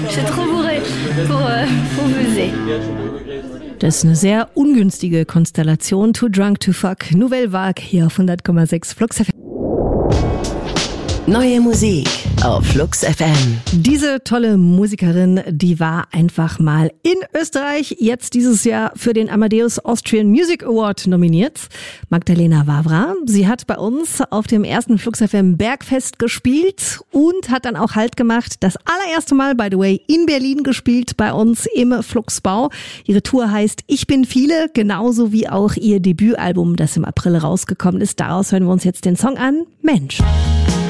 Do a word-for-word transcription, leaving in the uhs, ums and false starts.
Je suis trop bourré pour, euh, pour buzzer. Das ist eine sehr ungünstige Konstellation. Too drunk to fuck. Nouvelle Vague hier auf hundert Komma sechs Flux F M. Neue Musik auf Flux F M. Diese tolle Musikerin, die war einfach mal in Österreich jetzt dieses Jahr für den Amadeus Austrian Music Award nominiert. Magdalena Wawra. Sie hat bei uns auf dem ersten Flux F M Bergfest gespielt und hat dann auch Halt gemacht. Das allererste Mal, by the way, in Berlin gespielt bei uns im Fluxbau. Ihre Tour heißt Ich bin viele, genauso wie auch ihr Debütalbum, das im April rausgekommen ist. Daraus hören wir uns jetzt den Song an. Mensch.